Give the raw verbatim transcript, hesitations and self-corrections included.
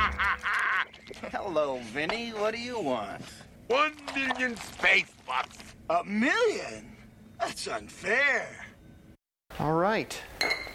Hello, Vinny. What do you want? One million space bucks. A million? That's unfair. All right.